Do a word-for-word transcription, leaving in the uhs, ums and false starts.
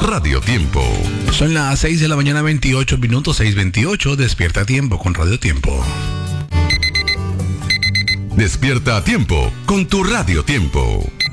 Radio Tiempo. Son las seis de la mañana, veintiocho minutos, seis veintiocho. Despierta a tiempo con Radio Tiempo. Despierta a tiempo con tu Radio Tiempo.